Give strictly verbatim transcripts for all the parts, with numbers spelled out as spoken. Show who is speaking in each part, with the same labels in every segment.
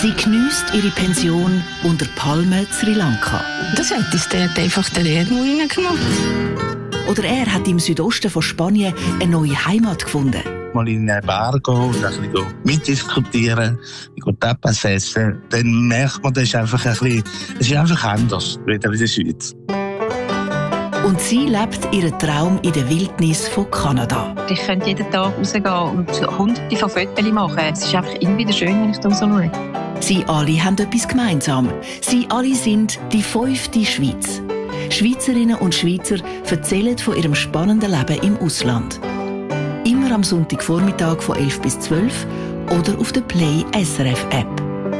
Speaker 1: Sie geniesst ihre Pension unter Palmen Sri Lanka.
Speaker 2: Das hat uns dort einfach den Erdmau reingemacht.
Speaker 1: Oder er hat im Südosten von Spanien eine neue Heimat gefunden.
Speaker 3: Mal in eine Bar gehen und ein bisschen mitdiskutieren, Tapas essen, dann merkt man, das ist einfach ein bisschen, es ist einfach anders, wieder in der Schweiz.
Speaker 1: Und sie lebt ihren Traum in der Wildnis von Kanada.
Speaker 4: Ich könnte jeden Tag rausgehen und hunderte von Fotos machen. Es ist einfach immer wieder schön, wenn ich da raus schaue.
Speaker 1: Sie alle haben etwas gemeinsam. Sie alle sind die fünfte Schweiz. Schweizerinnen und Schweizer erzählen von ihrem spannenden Leben im Ausland. Immer am Sonntagvormittag von elf bis zwölf oder auf der Play S R F App.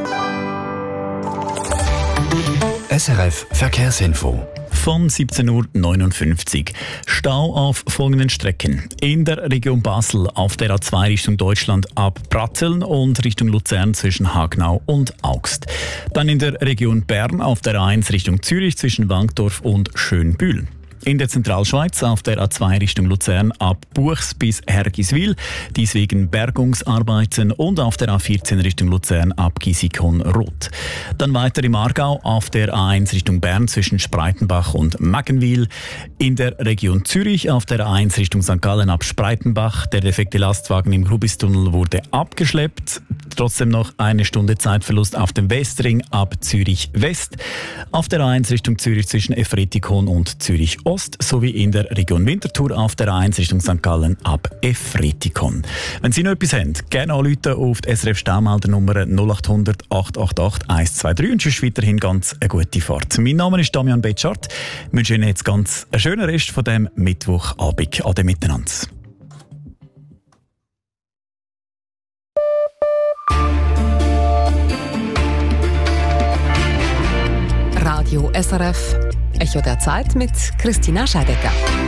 Speaker 5: S R F Verkehrsinfo.
Speaker 6: Von siebzehn Uhr neunundfünfzig. Stau auf folgenden Strecken. In der Region Basel auf der A zwei Richtung Deutschland ab Pratteln und Richtung Luzern zwischen Hagnau und Augst. Dann in der Region Bern auf der A eins Richtung Zürich zwischen Wankdorf und Schönbühl. In der Zentralschweiz auf der A zwei Richtung Luzern ab Buchs bis Hergiswil, dies wegen Bergungsarbeiten, und auf der A vierzehn Richtung Luzern ab Gisikon-Roth. Dann weiter im Aargau auf der A eins Richtung Bern zwischen Spreitenbach und Maggenwil. In der Region Zürich auf der A eins Richtung Sankt Gallen ab Spreitenbach. Der defekte Lastwagen im Grubistunnel wurde abgeschleppt. Trotzdem noch eine Stunde Zeitverlust auf dem Westring ab Zürich West. Auf der A eins Richtung Zürich zwischen Efretikon und Zürich Ost sowie in der Region Winterthur auf der A eins Richtung Sankt Gallen ab Efretikon. Wenn Sie noch etwas haben, gerne anrufen auf die S R F Staumeldernummer null acht hundert acht acht acht eins zwei drei und sonst weiterhin ganz eine gute Fahrt. Mein Name ist Damian Betschart. Ich wünsche Ihnen jetzt ganz einen schönen Rest von dem Mittwochabend. Ade miteinander.
Speaker 7: Radio S R F, Echo der Zeit mit Christina Scheidecker.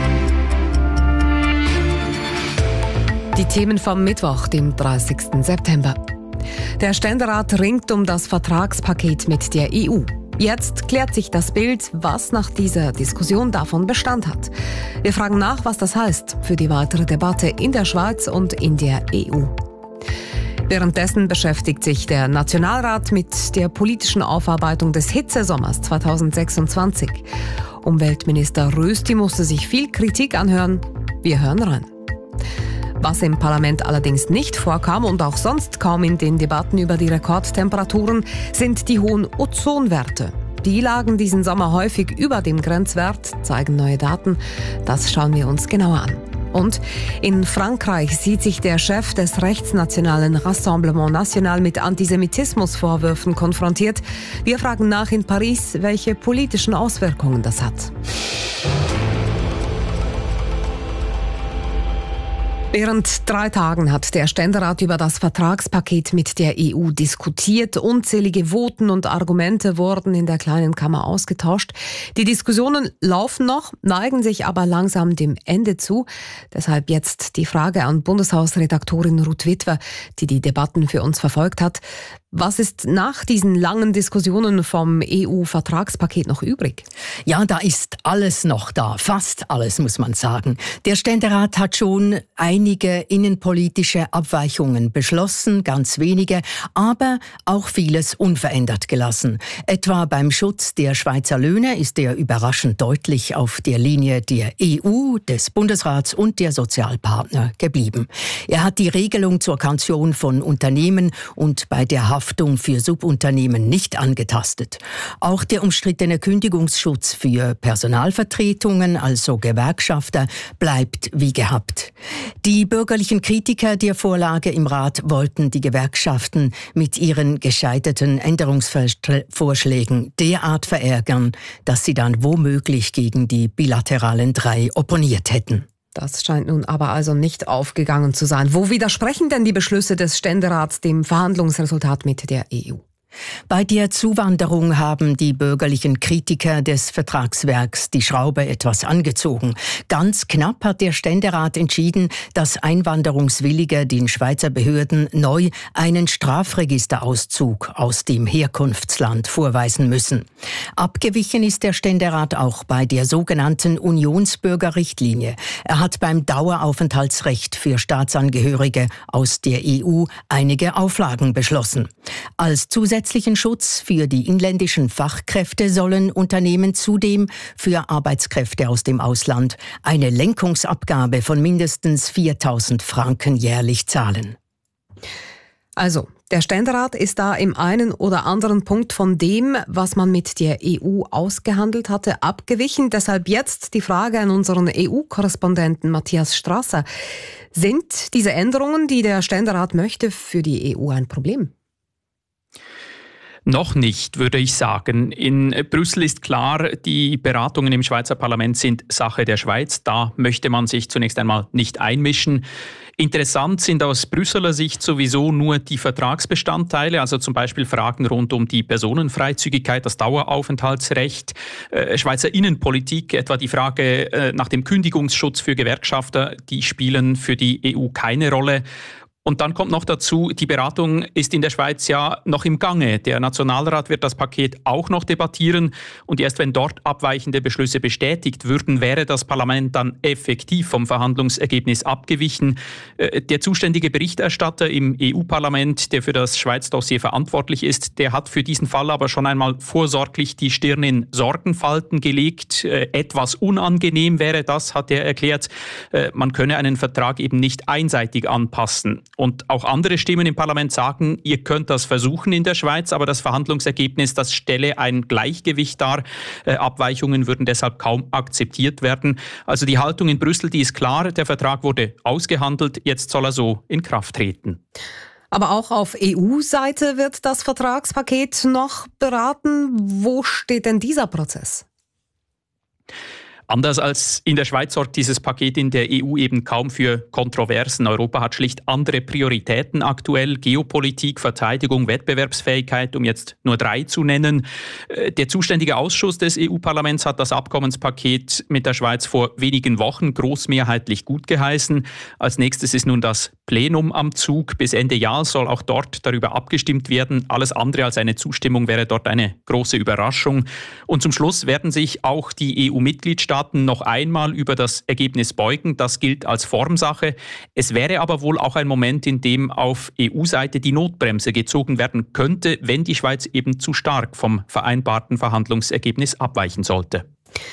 Speaker 7: Die Themen vom Mittwoch, dem dreißigsten September. Der Ständerat ringt um das Vertragspaket mit der E U. Jetzt klärt sich das Bild, was nach dieser Diskussion davon Bestand hat. Wir fragen nach, was das heißt für die weitere Debatte in der Schweiz und in der E U. Währenddessen beschäftigt sich der Nationalrat mit der politischen Aufarbeitung des Hitzesommers zweitausendsechsundzwanzig. Umweltminister Rösti musste sich viel Kritik anhören. Wir hören rein. Was im Parlament allerdings nicht vorkam und auch sonst kaum in den Debatten über die Rekordtemperaturen, sind die hohen Ozonwerte. Die lagen diesen Sommer häufig über dem Grenzwert, zeigen neue Daten. Das schauen wir uns genauer an. Und in Frankreich sieht sich der Chef des rechtsnationalen Rassemblement National mit Antisemitismusvorwürfen konfrontiert. Wir fragen nach in Paris, welche politischen Auswirkungen das hat. Während drei Tagen hat der Ständerat über das Vertragspaket mit der E U diskutiert. Unzählige Voten und Argumente wurden in der Kleinen Kammer ausgetauscht. Die Diskussionen laufen noch, neigen sich aber langsam dem Ende zu. Deshalb jetzt die Frage an Bundeshausredaktorin Ruth Witwer, die die Debatten für uns verfolgt hat. Was ist nach diesen langen Diskussionen vom E U-Vertragspaket noch übrig?
Speaker 8: Ja, da ist alles noch da. Fast alles, muss man sagen. Der Ständerat hat schon einige innenpolitische Abweichungen beschlossen, ganz wenige, aber auch vieles unverändert gelassen. Etwa beim Schutz der Schweizer Löhne ist er überraschend deutlich auf der Linie der E U, des Bundesrats und der Sozialpartner geblieben. Er hat die Regelung zur Kaution von Unternehmen und bei der Haftung für Subunternehmen nicht angetastet. Auch der umstrittene Kündigungsschutz für Personalvertretungen, also Gewerkschafter, bleibt wie gehabt. Die bürgerlichen Kritiker der Vorlage im Rat wollten die Gewerkschaften mit ihren gescheiterten Änderungsvorschlägen derart verärgern, dass sie dann womöglich gegen die bilateralen drei opponiert hätten.
Speaker 7: Das scheint nun aber also nicht aufgegangen zu sein. Wo widersprechen denn die Beschlüsse des Ständerats dem Verhandlungsresultat mit der E U?
Speaker 8: Bei der Zuwanderung haben die bürgerlichen Kritiker des Vertragswerks die Schraube etwas angezogen. Ganz knapp hat der Ständerat entschieden, dass Einwanderungswillige den Schweizer Behörden neu einen Strafregisterauszug aus dem Herkunftsland vorweisen müssen. Abgewichen ist der Ständerat auch bei der sogenannten Unionsbürgerrichtlinie. Er hat beim Daueraufenthaltsrecht für Staatsangehörige aus der E U einige Auflagen beschlossen. Als zusätzliche Zusätzlichen Schutz für die inländischen Fachkräfte sollen Unternehmen zudem für Arbeitskräfte aus dem Ausland eine Lenkungsabgabe von mindestens viertausend Franken jährlich zahlen.
Speaker 7: Also, der Ständerat ist da im einen oder anderen Punkt von dem, was man mit der E U ausgehandelt hatte, abgewichen. Deshalb jetzt die Frage an unseren E U-Korrespondenten Matthias Strasser. Sind diese Änderungen, die der Ständerat möchte, für die E U ein Problem?
Speaker 9: Noch nicht, würde ich sagen. In Brüssel ist klar, die Beratungen im Schweizer Parlament sind Sache der Schweiz. Da möchte man sich zunächst einmal nicht einmischen. Interessant sind aus Brüsseler Sicht sowieso nur die Vertragsbestandteile, also zum Beispiel Fragen rund um die Personenfreizügigkeit, das Daueraufenthaltsrecht, äh, Schweizer Innenpolitik, etwa die Frage äh, nach dem Kündigungsschutz für Gewerkschafter, die spielen für die E U keine Rolle. Und dann kommt noch dazu, die Beratung ist in der Schweiz ja noch im Gange. Der Nationalrat wird das Paket auch noch debattieren und erst wenn dort abweichende Beschlüsse bestätigt würden, wäre das Parlament dann effektiv vom Verhandlungsergebnis abgewichen. Der zuständige Berichterstatter im E U-Parlament, der für das Schweiz-Dossier verantwortlich ist, der hat für diesen Fall aber schon einmal vorsorglich die Stirn in Sorgenfalten gelegt. Etwas unangenehm wäre das, hat er erklärt. Man könne einen Vertrag eben nicht einseitig anpassen. Und auch andere Stimmen im Parlament sagen, ihr könnt das versuchen in der Schweiz, aber das Verhandlungsergebnis, das stelle ein Gleichgewicht dar. Äh, Abweichungen würden deshalb kaum akzeptiert werden. Also die Haltung in Brüssel, die ist klar, der Vertrag wurde ausgehandelt, jetzt soll er so in Kraft treten.
Speaker 7: Aber auch auf E U-Seite wird das Vertragspaket noch beraten. Wo steht denn dieser Prozess?
Speaker 9: Anders als in der Schweiz sorgt dieses Paket in der E U eben kaum für Kontroversen. Europa hat schlicht andere Prioritäten aktuell. Geopolitik, Verteidigung, Wettbewerbsfähigkeit, um jetzt nur drei zu nennen. Der zuständige Ausschuss des E U-Parlaments hat das Abkommenspaket mit der Schweiz vor wenigen Wochen großmehrheitlich gutgeheißen. Als nächstes ist nun das Plenum am Zug. Bis Ende Jahr soll auch dort darüber abgestimmt werden. Alles andere als eine Zustimmung wäre dort eine große Überraschung. Und zum Schluss werden sich auch die E U-Mitgliedstaaten noch einmal über das Ergebnis beugen. Das gilt als Formsache. Es wäre aber wohl auch ein Moment, in dem auf E U-Seite die Notbremse gezogen werden könnte, wenn die Schweiz eben zu stark vom vereinbarten Verhandlungsergebnis abweichen sollte.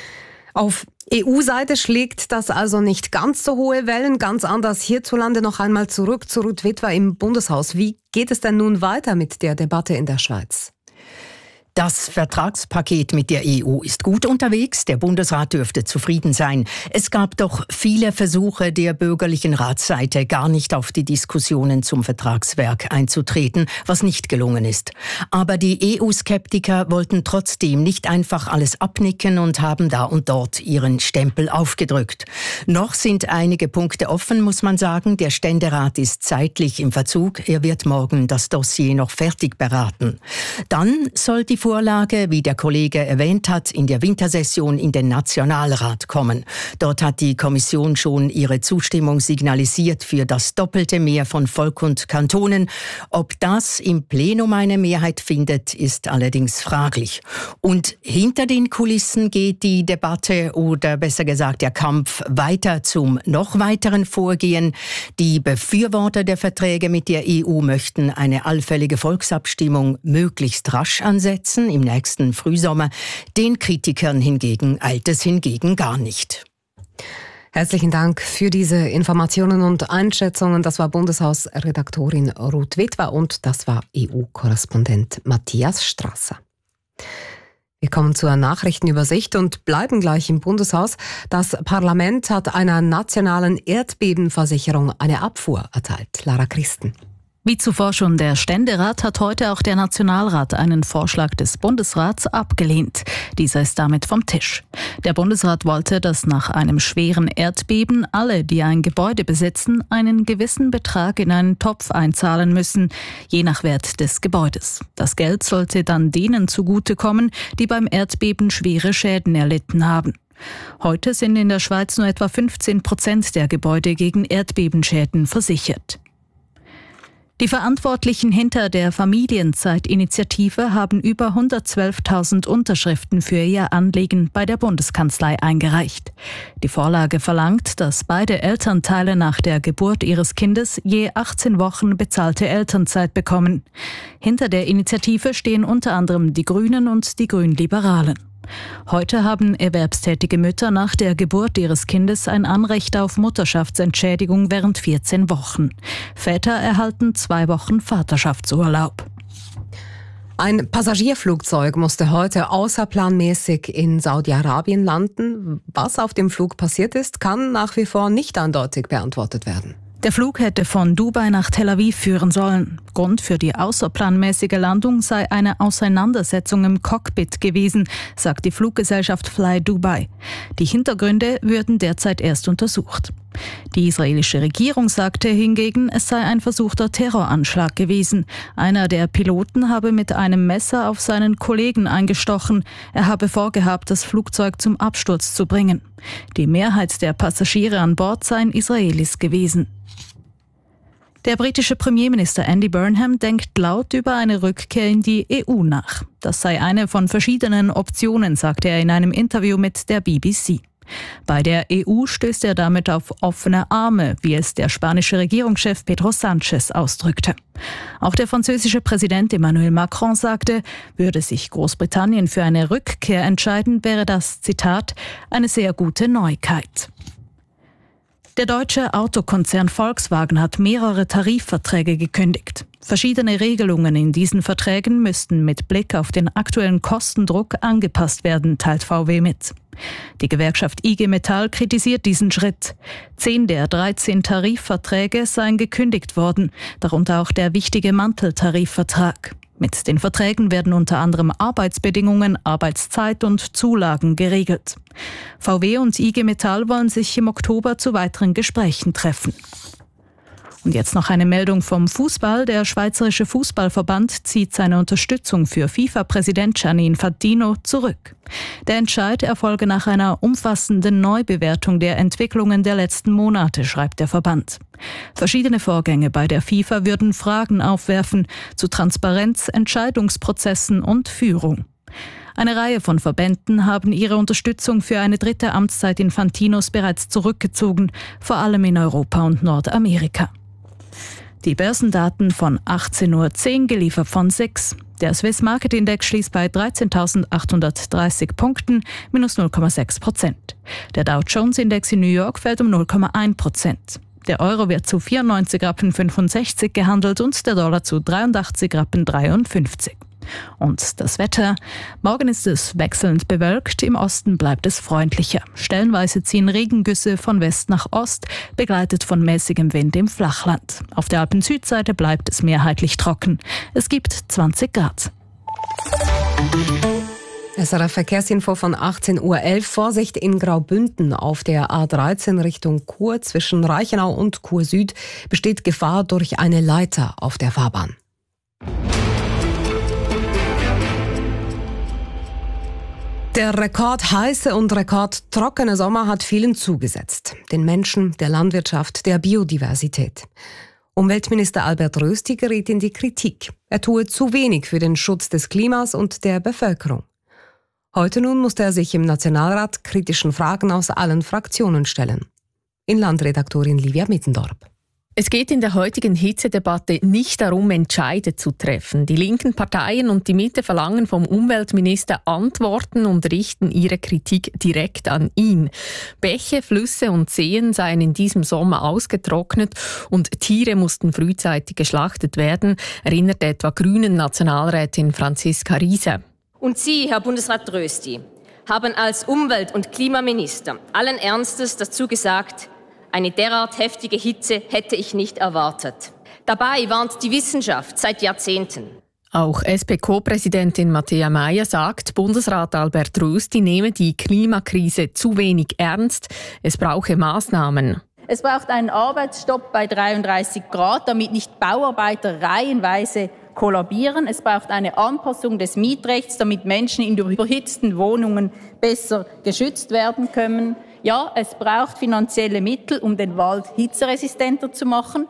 Speaker 7: Auf E U-Seite schlägt das also nicht ganz so hohe Wellen. Ganz anders hierzulande. Noch einmal zurück zu Ruth Witwer im Bundeshaus. Wie geht es denn nun weiter mit der Debatte in der Schweiz?
Speaker 8: Das Vertragspaket mit der E U ist gut unterwegs. Der Bundesrat dürfte zufrieden sein. Es gab doch viele Versuche der bürgerlichen Ratsseite, gar nicht auf die Diskussionen zum Vertragswerk einzutreten, was nicht gelungen ist. Aber die E U-Skeptiker wollten trotzdem nicht einfach alles abnicken und haben da und dort ihren Stempel aufgedrückt. Noch sind einige Punkte offen, muss man sagen. Der Ständerat ist zeitlich im Verzug. Er wird morgen das Dossier noch fertig beraten. Dann soll die Vorlage, wie der Kollege erwähnt hat, in der Wintersession in den Nationalrat kommen. Dort hat die Kommission schon ihre Zustimmung signalisiert für das doppelte Mehr von Volk und Kantonen. Ob das im Plenum eine Mehrheit findet, ist allerdings fraglich. Und hinter den Kulissen geht die Debatte oder besser gesagt der Kampf weiter zum noch weiteren Vorgehen. Die Befürworter der Verträge mit der E U möchten eine allfällige Volksabstimmung möglichst rasch ansetzen, im nächsten Frühsommer. Den Kritikern hingegen eilt es hingegen gar nicht.
Speaker 7: Herzlichen Dank für diese Informationen und Einschätzungen. Das war Bundeshausredaktorin Ruth Witwer und das war E U-Korrespondent Matthias Strasser. Wir kommen zur Nachrichtenübersicht und bleiben gleich im Bundeshaus. Das Parlament hat einer nationalen Erdbebenversicherung eine Abfuhr erteilt. Lara Christen.
Speaker 10: Wie zuvor schon der Ständerat hat heute auch der Nationalrat einen Vorschlag des Bundesrats abgelehnt. Dieser ist damit vom Tisch. Der Bundesrat wollte, dass nach einem schweren Erdbeben alle, die ein Gebäude besitzen, einen gewissen Betrag in einen Topf einzahlen müssen, je nach Wert des Gebäudes. Das Geld sollte dann denen zugutekommen, die beim Erdbeben schwere Schäden erlitten haben. Heute sind in der Schweiz nur etwa fünfzehn Prozent der Gebäude gegen Erdbebenschäden versichert. Die Verantwortlichen hinter der Familienzeit-Initiative haben über hundertzwölftausend Unterschriften für ihr Anliegen bei der Bundeskanzlei eingereicht. Die Vorlage verlangt, dass beide Elternteile nach der Geburt ihres Kindes je achtzehn Wochen bezahlte Elternzeit bekommen. Hinter der Initiative stehen unter anderem die Grünen und die Grünliberalen. Heute haben erwerbstätige Mütter nach der Geburt ihres Kindes ein Anrecht auf Mutterschaftsentschädigung während vierzehn Wochen. Väter erhalten zwei Wochen Vaterschaftsurlaub.
Speaker 7: Ein Passagierflugzeug musste heute außerplanmäßig in Saudi-Arabien landen. Was auf dem Flug passiert ist, kann nach wie vor nicht eindeutig beantwortet werden.
Speaker 10: Der Flug hätte von Dubai nach Tel Aviv führen sollen. Grund für die außerplanmäßige Landung sei eine Auseinandersetzung im Cockpit gewesen, sagt die Fluggesellschaft Fly Dubai. Die Hintergründe würden derzeit erst untersucht. Die israelische Regierung sagte hingegen, es sei ein versuchter Terroranschlag gewesen. Einer der Piloten habe mit einem Messer auf seinen Kollegen eingestochen. Er habe vorgehabt, das Flugzeug zum Absturz zu bringen. Die Mehrheit der Passagiere an Bord seien Israelis gewesen. Der britische Premierminister Andy Burnham denkt laut über eine Rückkehr in die E U nach. Das sei eine von verschiedenen Optionen, sagte er in einem Interview mit der B B C. Bei der E U stößt er damit auf offene Arme, wie es der spanische Regierungschef Pedro Sánchez ausdrückte. Auch der französische Präsident Emmanuel Macron sagte, würde sich Großbritannien für eine Rückkehr entscheiden, wäre das, Zitat, eine sehr gute Neuigkeit. Der deutsche Autokonzern Volkswagen hat mehrere Tarifverträge gekündigt. Verschiedene Regelungen in diesen Verträgen müssten mit Blick auf den aktuellen Kostendruck angepasst werden, teilt V W mit. Die Gewerkschaft I G Metall kritisiert diesen Schritt. Zehn der dreizehn Tarifverträge seien gekündigt worden, darunter auch der wichtige Manteltarifvertrag. Mit den Verträgen werden unter anderem Arbeitsbedingungen, Arbeitszeit und Zulagen geregelt. V W und I G Metall wollen sich im Oktober zu weiteren Gesprächen treffen. Und jetzt noch eine Meldung vom Fußball. Der Schweizerische Fußballverband zieht seine Unterstützung für FIFA-Präsident Gianni Infantino zurück. Der Entscheid erfolge nach einer umfassenden Neubewertung der Entwicklungen der letzten Monate, schreibt der Verband. Verschiedene Vorgänge bei der FIFA würden Fragen aufwerfen zu Transparenz, Entscheidungsprozessen und Führung. Eine Reihe von Verbänden haben ihre Unterstützung für eine dritte Amtszeit Infantinos bereits zurückgezogen, vor allem in Europa und Nordamerika. Die Börsendaten von achtzehn Uhr zehn geliefert von S I X. Der Swiss Market Index schließt bei dreizehntausendachthundertdreißig Punkten, minus null Komma sechs Prozent. Der Dow Jones Index in New York fällt um null Komma eins Prozent. Der Euro wird zu vierundneunzig Rappen fünfundsechzig gehandelt und der Dollar zu dreiundachtzig Rappen dreiundfünfzig. Und das Wetter. Morgen ist es wechselnd bewölkt, im Osten bleibt es freundlicher. Stellenweise ziehen Regengüsse von West nach Ost, begleitet von mäßigem Wind im Flachland. Auf der Alpen-Südseite bleibt es mehrheitlich trocken. Es gibt zwanzig Grad.
Speaker 7: S R F Verkehrsinfo von achtzehn Uhr elf. Vorsicht in Graubünden auf der A dreizehn Richtung Chur. Zwischen Reichenau und Chur Süd besteht Gefahr durch eine Leiter auf der Fahrbahn. Der rekordheiße und rekordtrockene Sommer hat vielen zugesetzt. Den Menschen, der Landwirtschaft, der Biodiversität. Umweltminister Albert Rösti geriet in die Kritik. Er tue zu wenig für den Schutz des Klimas und der Bevölkerung. Heute nun musste er sich im Nationalrat kritischen Fragen aus allen Fraktionen stellen. Inlandredaktorin Livia Mittendorp.
Speaker 11: Es geht in der heutigen Hitzedebatte nicht darum, Entscheide zu treffen. Die linken Parteien und die Mitte verlangen vom Umweltminister Antworten und richten ihre Kritik direkt an ihn. Bäche, Flüsse und Seen seien in diesem Sommer ausgetrocknet und Tiere mussten frühzeitig geschlachtet werden, erinnert etwa Grünen Nationalrätin Franziska Riese.
Speaker 12: Und Sie, Herr Bundesrat Rösti, haben als Umwelt- und Klimaminister allen Ernstes dazu gesagt, eine derart heftige Hitze hätte ich nicht erwartet. Dabei warnt die Wissenschaft seit Jahrzehnten.
Speaker 11: Auch S P K-Präsidentin Matthäa Meier sagt, Bundesrat Albert Rösti nehme die Klimakrise zu wenig ernst. Es brauche Maßnahmen.
Speaker 13: Es braucht einen Arbeitsstopp bei dreiunddreißig Grad, damit nicht Bauarbeiter reihenweise kollabieren. Es braucht eine Anpassung des Mietrechts, damit Menschen in überhitzten Wohnungen besser geschützt werden können. Ja, es braucht finanzielle Mittel, um den Wald hitzeresistenter zu machen.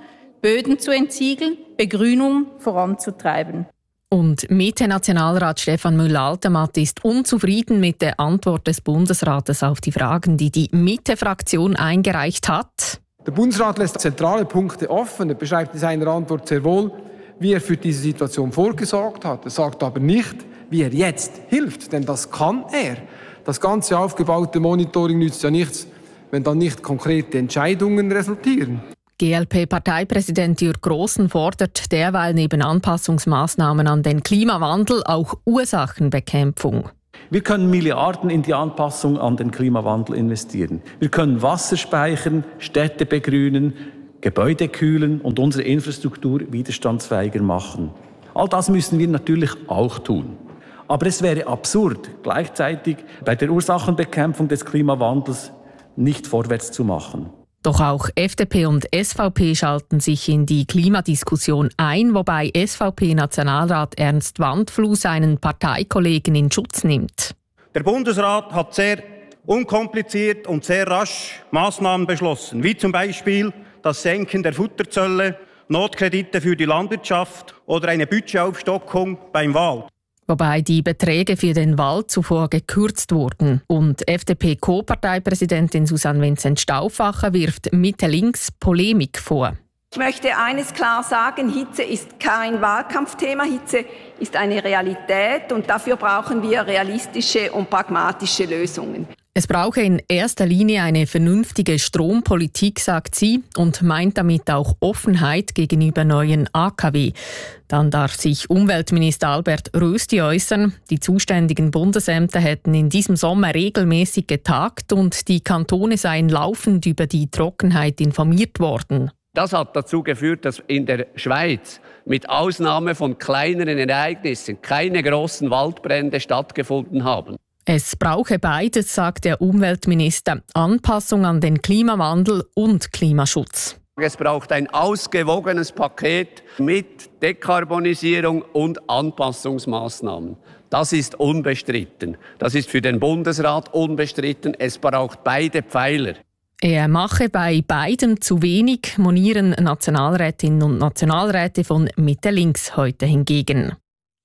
Speaker 13: Böden zu entsiegeln, Begrünung voranzutreiben.
Speaker 11: Und Mitte-Nationalrat Stefan Müller-Altematt ist unzufrieden mit der Antwort des Bundesrates auf die Fragen, die die Mitte-Fraktion eingereicht hat.
Speaker 14: Der Bundesrat lässt zentrale Punkte offen. Er beschreibt in seiner Antwort sehr wohl, wie er für diese Situation vorgesorgt hat. Er sagt aber nicht, wie er jetzt hilft, denn das kann er. Das ganze aufgebaute Monitoring nützt ja nichts, wenn dann nicht konkrete Entscheidungen resultieren.
Speaker 11: G L P-Parteipräsident Jürg Grossen fordert derweil neben Anpassungsmaßnahmen an den Klimawandel auch Ursachenbekämpfung.
Speaker 15: Wir können Milliarden in die Anpassung an den Klimawandel investieren. Wir können Wasser speichern, Städte begrünen, Gebäude kühlen und unsere Infrastruktur widerstandsfähiger machen. All das müssen wir natürlich auch tun. Aber es wäre absurd, gleichzeitig bei der Ursachenbekämpfung des Klimawandels nicht vorwärts zu machen.
Speaker 11: Doch auch F D P und S V P schalten sich in die Klimadiskussion ein, wobei S V P-Nationalrat Ernst Wandfluh seinen Parteikollegen in Schutz nimmt.
Speaker 16: Der Bundesrat hat sehr unkompliziert und sehr rasch Maßnahmen beschlossen, wie zum Beispiel das Senken der Futterzölle, Notkredite für die Landwirtschaft oder eine Budgetaufstockung beim Wald.
Speaker 11: Wobei die Beträge für den Wald zuvor gekürzt wurden. Und F D P-Co-Parteipräsidentin Susanne Vincent-Stauffacher wirft Mitte-Links Polemik vor.
Speaker 17: Ich möchte eines klar sagen, Hitze ist kein Wahlkampfthema, Hitze ist eine Realität und dafür brauchen wir realistische und pragmatische Lösungen.
Speaker 11: Es brauche in erster Linie eine vernünftige Strompolitik, sagt sie, und meint damit auch Offenheit gegenüber neuen A K W. Dann darf sich Umweltminister Albert Rösti äußern. Die zuständigen Bundesämter hätten in diesem Sommer regelmäßig getagt und die Kantone seien laufend über die Trockenheit informiert worden.
Speaker 18: Das hat dazu geführt, dass in der Schweiz mit Ausnahme von kleineren Ereignissen keine großen Waldbrände stattgefunden haben.
Speaker 11: Es brauche beides, sagt der Umweltminister. Anpassung an den Klimawandel und Klimaschutz.
Speaker 18: Es braucht ein ausgewogenes Paket mit Dekarbonisierung und Anpassungsmaßnahmen. Das ist unbestritten. Das ist für den Bundesrat unbestritten. Es braucht beide Pfeiler.
Speaker 11: Er mache bei beiden zu wenig, monieren Nationalrätinnen und Nationalräte von Mitte-Links heute hingegen.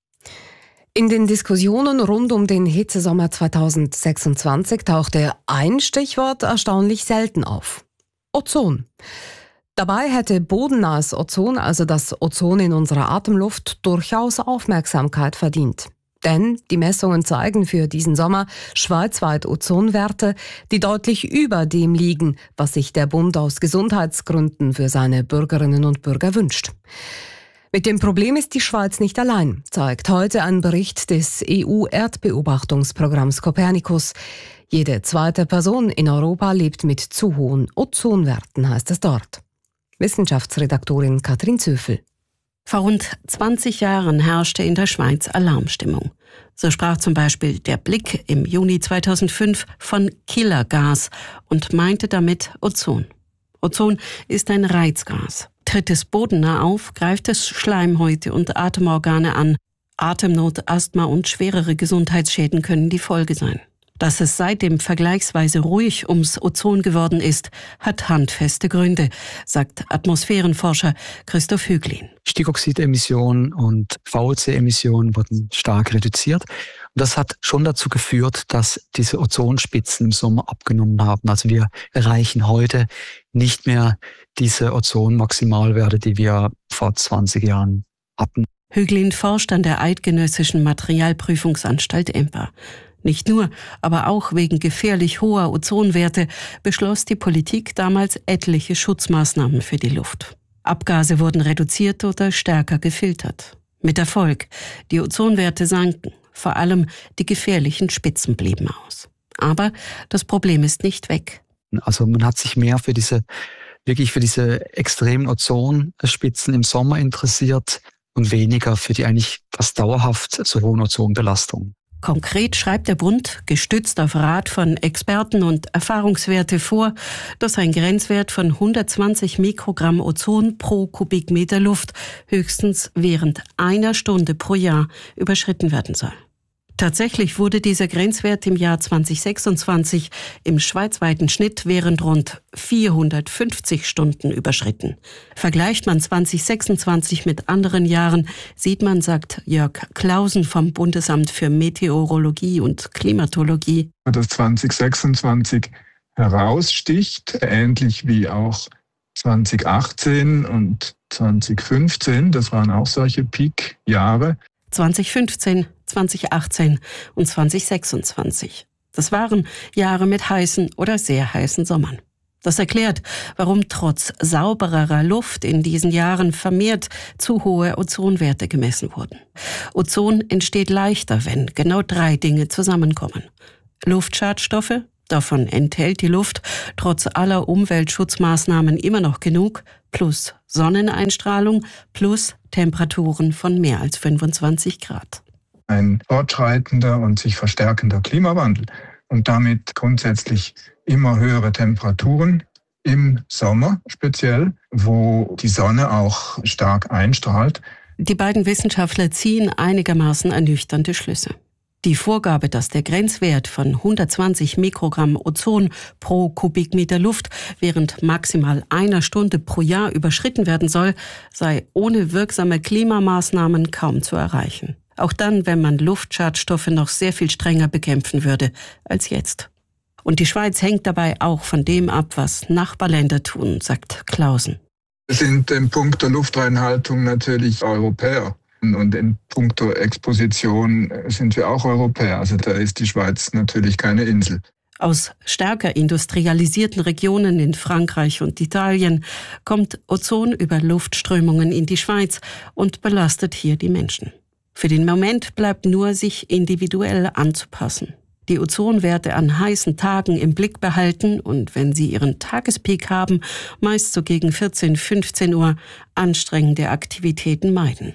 Speaker 7: In den Diskussionen rund um den Hitzesommer zweitausendsechsundzwanzig tauchte ein Stichwort erstaunlich selten auf. Ozon. Dabei hätte bodennahes Ozon, also das Ozon in unserer Atemluft, durchaus Aufmerksamkeit verdient. Denn die Messungen zeigen für diesen Sommer schweizweit Ozonwerte, die deutlich über dem liegen, was sich der Bund aus Gesundheitsgründen für seine Bürgerinnen und Bürger wünscht. Mit dem Problem ist die Schweiz nicht allein, zeigt heute ein Bericht des E U-Erdbeobachtungsprogramms Copernicus. Jede zweite Person in Europa lebt mit zu hohen Ozonwerten, heißt es dort. Wissenschaftsredaktorin Katrin Zöfel.
Speaker 19: Vor rund zwanzig Jahren herrschte in der Schweiz Alarmstimmung. So sprach zum Beispiel der Blick im Juni zweitausendfünf von Killergas und meinte damit Ozon. Ozon ist ein Reizgas. Tritt es bodennah auf, greift es Schleimhäute und Atemorgane an. Atemnot, Asthma und schwerere Gesundheitsschäden können die Folge sein. Dass es seitdem vergleichsweise ruhig ums Ozon geworden ist, hat handfeste Gründe, sagt Atmosphärenforscher Christoph Hüglin.
Speaker 20: Stickoxidemissionen und V O C-Emissionen wurden stark reduziert. Und das hat schon dazu geführt, dass diese Ozonspitzen im Sommer abgenommen haben. Also wir erreichen heute nicht mehr diese Ozonmaximalwerte, die wir vor zwanzig Jahren hatten.
Speaker 19: Hüglin forscht an der Eidgenössischen Materialprüfungsanstalt E M P A. Nicht nur, aber auch wegen gefährlich hoher Ozonwerte beschloss die Politik damals etliche Schutzmaßnahmen für die Luft. Abgase wurden reduziert oder stärker gefiltert. Mit Erfolg. Die Ozonwerte sanken. Vor allem die gefährlichen Spitzen blieben aus. Aber das Problem ist nicht weg.
Speaker 20: Also man hat sich mehr für diese, wirklich für diese extremen Ozonspitzen im Sommer interessiert und weniger für die eigentlich fast dauerhaft so hohen Ozonbelastungen.
Speaker 19: Konkret schreibt der Bund, gestützt auf Rat von Experten und Erfahrungswerte vor, dass ein Grenzwert von hundertzwanzig Mikrogramm Ozon pro Kubikmeter Luft höchstens während einer Stunde pro Jahr überschritten werden soll. Tatsächlich wurde dieser Grenzwert im Jahr zweitausendsechsundzwanzig im schweizweiten Schnitt während rund vierhundertfünfzig Stunden überschritten. Vergleicht man zweitausendsechsundzwanzig mit anderen Jahren, sieht man, sagt Jörg Clausen vom Bundesamt für Meteorologie und Klimatologie,
Speaker 21: dass zweitausendsechsundzwanzig heraussticht, ähnlich wie auch zweitausendachtzehn und zweitausendfünfzehn, das waren auch solche Peak-Jahre.
Speaker 19: zweitausendfünfzehn, zweitausendachtzehn und zweitausendsechsundzwanzig. Das waren Jahre mit heißen oder sehr heißen Sommern. Das erklärt, warum trotz saubererer Luft in diesen Jahren vermehrt zu hohe Ozonwerte gemessen wurden. Ozon entsteht leichter, wenn genau drei Dinge zusammenkommen. Luftschadstoffe, davon enthält die Luft trotz aller Umweltschutzmaßnahmen immer noch genug, plus Sonneneinstrahlung, plus Temperaturen von mehr als fünfundzwanzig Grad.
Speaker 21: Ein fortschreitender und sich verstärkender Klimawandel und damit grundsätzlich immer höhere Temperaturen im Sommer speziell, wo die Sonne auch stark einstrahlt.
Speaker 19: Die beiden Wissenschaftler ziehen einigermaßen ernüchternde Schlüsse. Die Vorgabe, dass der Grenzwert von hundertzwanzig Mikrogramm Ozon pro Kubikmeter Luft während maximal einer Stunde pro Jahr überschritten werden soll, sei ohne wirksame Klimamaßnahmen kaum zu erreichen. Auch dann, wenn man Luftschadstoffe noch sehr viel strenger bekämpfen würde als jetzt. Und die Schweiz hängt dabei auch von dem ab, was Nachbarländer tun, sagt Clausen.
Speaker 21: Wir sind in puncto Luftreinhaltung natürlich Europäer. Und in puncto Exposition sind wir auch Europäer. Also da ist die Schweiz natürlich keine Insel.
Speaker 19: Aus stärker industrialisierten Regionen in Frankreich und Italien kommt Ozon über Luftströmungen in die Schweiz und belastet hier die Menschen. Für den Moment bleibt nur, sich individuell anzupassen. Die Ozonwerte an heißen Tagen im Blick behalten und, wenn sie ihren Tagespeak haben, meist so gegen vierzehn, fünfzehn Uhr, anstrengende Aktivitäten meiden.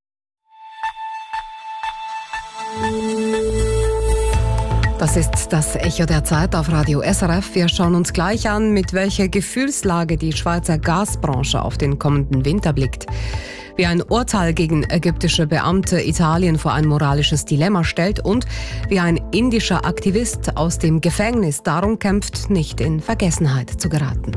Speaker 7: Das ist das Echo der Zeit auf Radio S R F. Wir schauen uns gleich an, mit welcher Gefühlslage die Schweizer Gasbranche auf den kommenden Winter blickt. Wie ein Urteil gegen ägyptische Beamte Italien vor ein moralisches Dilemma stellt und wie ein indischer Aktivist aus dem Gefängnis darum kämpft, nicht in Vergessenheit zu geraten.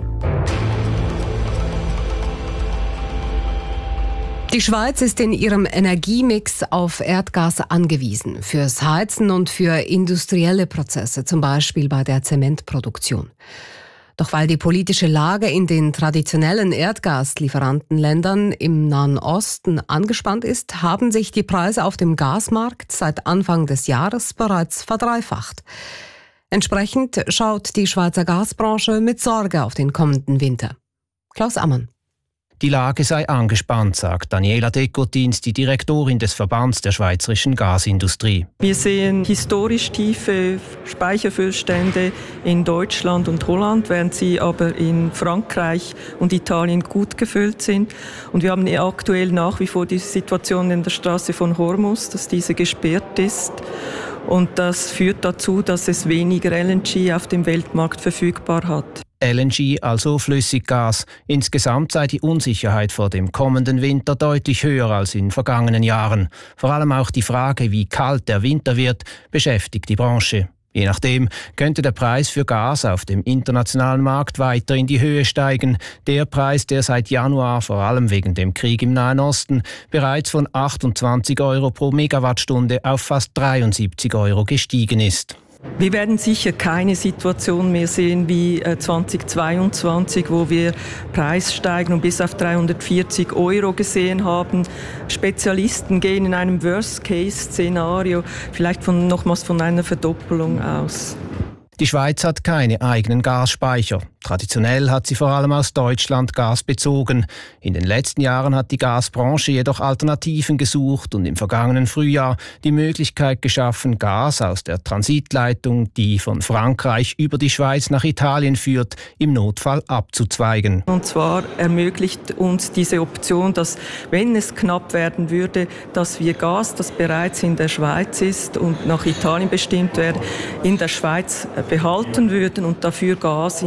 Speaker 7: Die Schweiz ist in ihrem Energiemix auf Erdgas angewiesen, fürs Heizen und für industrielle Prozesse, zum Beispiel bei der Zementproduktion. Doch weil die politische Lage in den traditionellen Erdgaslieferantenländern im Nahen Osten angespannt ist, haben sich die Preise auf dem Gasmarkt seit Anfang des Jahres bereits verdreifacht. Entsprechend schaut die Schweizer Gasbranche mit Sorge auf den kommenden Winter. Klaus Ammann.
Speaker 22: Die Lage sei angespannt, sagt Daniela Decotins, die Direktorin des Verbands der schweizerischen Gasindustrie.
Speaker 23: Wir sehen historisch tiefe Speicherfüllstände in Deutschland und Holland, während sie aber in Frankreich und Italien gut gefüllt sind. Und wir haben aktuell nach wie vor die Situation in der Straße von Hormuz, dass diese gesperrt ist. Und das führt dazu, dass es weniger L N G auf dem Weltmarkt verfügbar hat.
Speaker 22: L N G, also Flüssiggas. Insgesamt sei die Unsicherheit vor dem kommenden Winter deutlich höher als in vergangenen Jahren. Vor allem auch die Frage, wie kalt der Winter wird, beschäftigt die Branche. Je nachdem könnte der Preis für Gas auf dem internationalen Markt weiter in die Höhe steigen. Der Preis, der seit Januar, vor allem wegen dem Krieg im Nahen Osten, bereits von achtundzwanzig Euro pro Megawattstunde auf fast dreiundsiebzig Euro gestiegen ist.
Speaker 23: Wir werden sicher keine Situation mehr sehen wie zweitausendzweiundzwanzig, wo wir Preissteigerungen bis auf dreihundertvierzig Euro gesehen haben. Spezialisten gehen in einem Worst-Case-Szenario vielleicht von, nochmals von einer Verdoppelung aus.
Speaker 22: Die Schweiz hat keine eigenen Gasspeicher. Traditionell hat sie vor allem aus Deutschland Gas bezogen. In den letzten Jahren hat die Gasbranche jedoch Alternativen gesucht und im vergangenen Frühjahr die Möglichkeit geschaffen, Gas aus der Transitleitung, die von Frankreich über die Schweiz nach Italien führt, im Notfall abzuzweigen.
Speaker 23: Und zwar ermöglicht uns diese Option, dass, wenn es knapp werden würde, dass wir Gas, das bereits in der Schweiz ist und nach Italien bestimmt wäre, in der Schweiz behalten würden und dafür Gas in Italien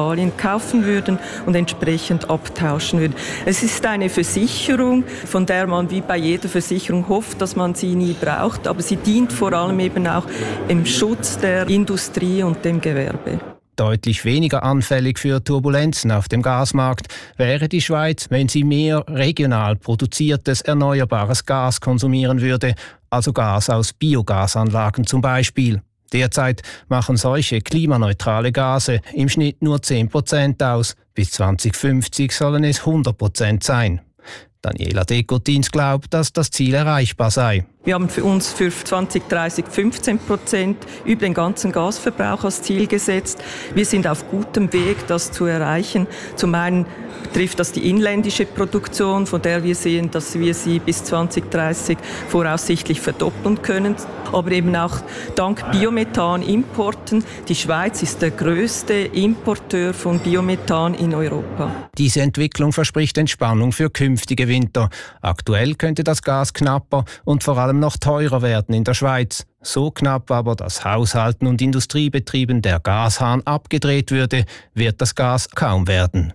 Speaker 23: Italien kaufen würden und entsprechend abtauschen würden. Es ist eine Versicherung, von der man wie bei jeder Versicherung hofft, dass man sie nie braucht, aber sie dient vor allem eben auch im Schutz der Industrie und dem Gewerbe.
Speaker 22: Deutlich weniger anfällig für Turbulenzen auf dem Gasmarkt wäre die Schweiz, wenn sie mehr regional produziertes erneuerbares Gas konsumieren würde, also Gas aus Biogasanlagen zum Beispiel. Derzeit machen solche klimaneutrale Gase im Schnitt nur zehn Prozent aus. Bis zwanzig fünfzig sollen es hundert Prozent sein. Daniela Dekotins glaubt, dass das Ziel erreichbar sei.
Speaker 23: Wir haben für uns für zwanzig dreißig fünfzehn Prozent über den ganzen Gasverbrauch als Ziel gesetzt. Wir sind auf gutem Weg, das zu erreichen. Zum einen betrifft das die inländische Produktion, von der wir sehen, dass wir sie bis zwanzig dreißig voraussichtlich verdoppeln können. Aber eben auch dank Biomethan-Importen. Die Schweiz ist der größte Importeur von Biomethan in Europa.
Speaker 22: Diese Entwicklung verspricht Entspannung für künftige Winter. Aktuell könnte das Gas knapper und vor allem noch teurer werden in der Schweiz. So knapp aber, dass Haushalten und Industriebetrieben der Gashahn abgedreht würde, wird das Gas kaum werden.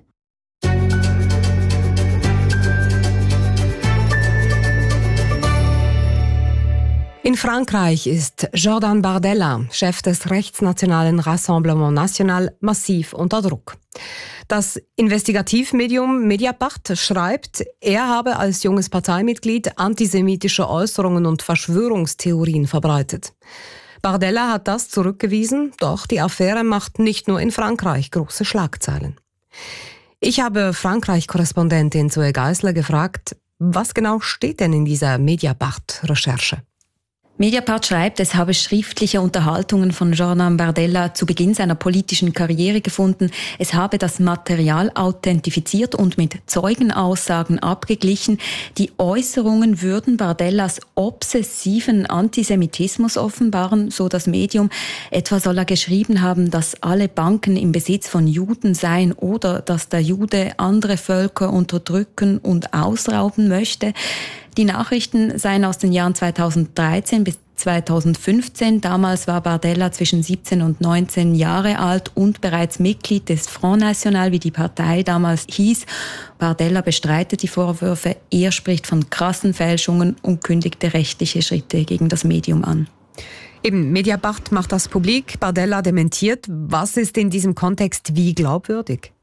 Speaker 7: In Frankreich ist Jordan Bardella, Chef des rechtsnationalen Rassemblement National, massiv unter Druck. Das Investigativmedium Mediapart schreibt, er habe als junges Parteimitglied antisemitische Äußerungen und Verschwörungstheorien verbreitet. Bardella hat das zurückgewiesen, doch die Affäre macht nicht nur in Frankreich große Schlagzeilen. Ich habe Frankreich-Korrespondentin Zoe Geisler gefragt, was genau steht denn in dieser Mediapart-Recherche?
Speaker 2: Mediapart schreibt, es habe schriftliche Unterhaltungen von Jordan Bardella zu Beginn seiner politischen Karriere gefunden. Es habe das Material authentifiziert und mit Zeugenaussagen abgeglichen. Die Äußerungen würden Bardellas obsessiven Antisemitismus offenbaren, so das Medium. Etwa soll er geschrieben haben, dass alle Banken im Besitz von Juden seien oder dass der Jude andere Völker unterdrücken und ausrauben möchte. Die Nachrichten seien aus den Jahren zweitausenddreizehn bis zweitausendfünfzehn. Damals war Bardella zwischen siebzehn und neunzehn Jahre alt und bereits Mitglied des Front National, wie die Partei damals hieß. Bardella bestreitet die Vorwürfe. Er spricht von krassen Fälschungen und kündigte rechtliche Schritte gegen das Medium an.
Speaker 7: Eben, Mediapart macht das publik, Bardella dementiert. Was ist in diesem Kontext wie glaubwürdig?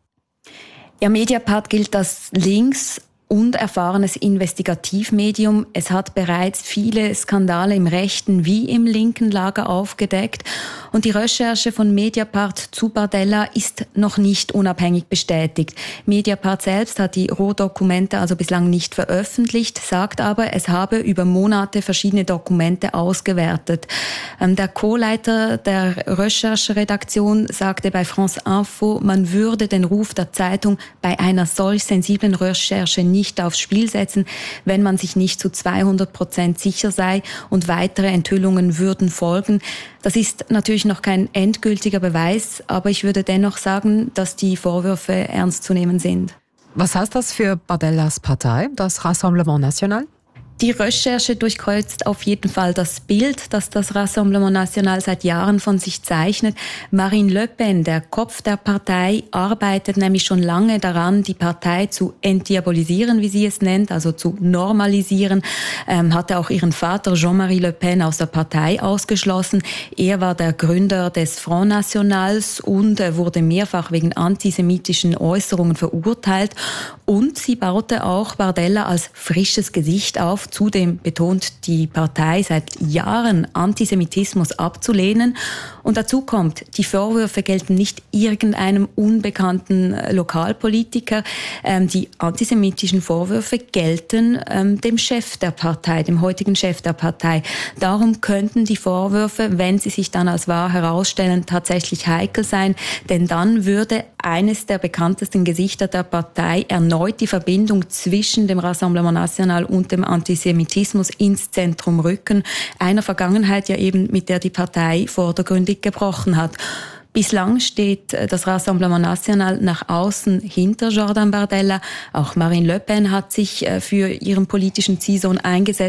Speaker 2: Ja, Mediapart gilt als links und erfahrenes Investigativmedium. Es hat bereits viele Skandale im rechten wie im linken Lager aufgedeckt. Und die Recherche von Mediapart zu Bardella ist noch nicht unabhängig bestätigt. Mediapart selbst hat die Rohdokumente also bislang nicht veröffentlicht, sagt aber, es habe über Monate verschiedene Dokumente ausgewertet. Der Co-Leiter der Rechercheredaktion sagte bei France Info, man würde den Ruf der Zeitung bei einer solch sensiblen Recherche nicht nicht aufs Spiel setzen, wenn man sich nicht zu zweihundert Prozent sicher sei und weitere Enthüllungen würden folgen. Das ist natürlich noch kein endgültiger Beweis, aber ich würde dennoch sagen, dass die Vorwürfe ernst zu nehmen sind.
Speaker 7: Was heißt das für Bardellas Partei, das Rassemblement National?
Speaker 2: Die Recherche durchkreuzt auf jeden Fall das Bild, das das Rassemblement National seit Jahren von sich zeichnet. Marine Le Pen, der Kopf der Partei, arbeitet nämlich schon lange daran, die Partei zu entdiabolisieren, wie sie es nennt, also zu normalisieren. Ähm, hatte auch ihren Vater Jean-Marie Le Pen aus der Partei ausgeschlossen. Er war der Gründer des Front Nationals und äh, wurde mehrfach wegen antisemitischen Äußerungen verurteilt. Und sie baute auch Bardella als frisches Gesicht auf. Zudem betont die Partei seit Jahren, Antisemitismus abzulehnen. Und dazu kommt, die Vorwürfe gelten nicht irgendeinem unbekannten Lokalpolitiker. Ähm, die antisemitischen Vorwürfe gelten ähm, dem Chef der Partei, dem heutigen Chef der Partei. Darum könnten die Vorwürfe, wenn sie sich dann als wahr herausstellen, tatsächlich heikel sein. Denn dann würde eines der bekanntesten Gesichter der Partei erneut die Verbindung zwischen dem Rassemblement National und dem Antisemitismus ins Zentrum rücken. Einer Vergangenheit ja eben, mit der die Partei vordergründig gebrochen hat. Bislang steht das Rassemblement National nach außen hinter Jordan Bardella. Auch Marine Le Pen hat sich für ihren politischen Ziehsohn eingesetzt.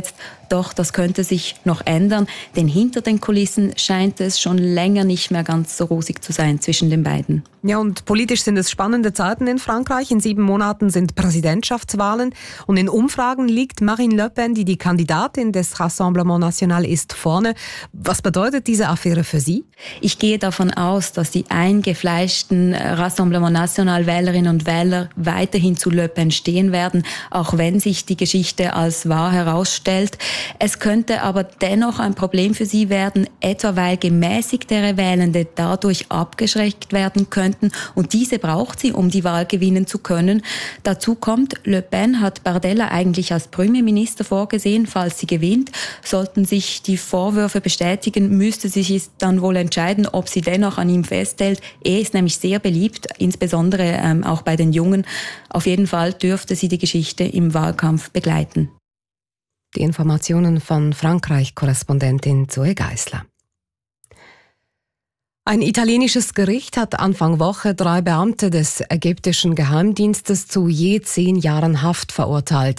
Speaker 2: Doch das könnte sich noch ändern, denn hinter den Kulissen scheint es schon länger nicht mehr ganz so rosig zu sein zwischen den beiden.
Speaker 7: Ja, und politisch sind es spannende Zeiten in Frankreich. In sieben Monaten sind Präsidentschaftswahlen und in Umfragen liegt Marine Le Pen, die die Kandidatin des Rassemblement National ist, vorne. Was bedeutet diese Affäre für Sie?
Speaker 2: Ich gehe davon aus, dass die eingefleischten Rassemblement National Wählerinnen und Wähler weiterhin zu Le Pen stehen werden, auch wenn sich die Geschichte als wahr herausstellt. Es könnte aber dennoch ein Problem für sie werden, etwa weil gemäßigtere Wählende dadurch abgeschreckt werden könnten. Und diese braucht sie, um die Wahl gewinnen zu können. Dazu kommt, Le Pen hat Bardella eigentlich als Premierminister vorgesehen, falls sie gewinnt. Sollten sich die Vorwürfe bestätigen, müsste sie sich dann wohl entscheiden, ob sie dennoch an ihm festhält. Er ist nämlich sehr beliebt, insbesondere ähm, auch bei den Jungen. Auf jeden Fall dürfte sie die Geschichte im Wahlkampf begleiten.
Speaker 7: Die Informationen von Frankreich-Korrespondentin Zoe Geisler. Ein italienisches Gericht hat Anfang Woche drei Beamte des ägyptischen Geheimdienstes zu je zehn Jahren Haft verurteilt.